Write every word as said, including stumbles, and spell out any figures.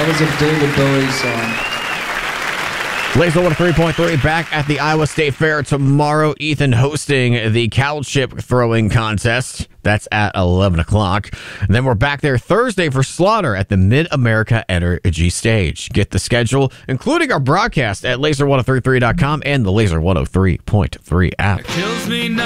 That was a David Bowie song. Laser one oh three point three back at the Iowa State Fair tomorrow. Ethan hosting the cow chip throwing contest. That's at eleven o'clock. And then we're back there Thursday for Slaughter at the Mid-America Energy Stage. Get the schedule, including our broadcast at laser ten thirty-three dot com and the Laser one oh three point three app.